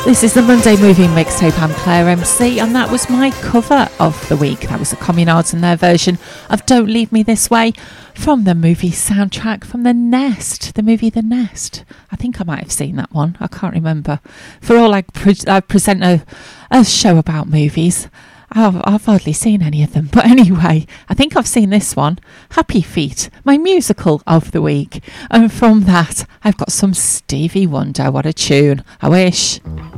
This is the Monday Movie Mixtape. I'm Claire MC, and that was my cover of the week. That was the Communards and their version of Don't Leave Me This Way from the movie soundtrack from The Nest, the movie The Nest. I think I might have seen that one. I can't remember. For all I present a show about movies, I've hardly seen any of them. But anyway, I think I've seen this one, Happy Feet, my musical of the week. And from that, I've got some Stevie Wonder. What a tune. I wish.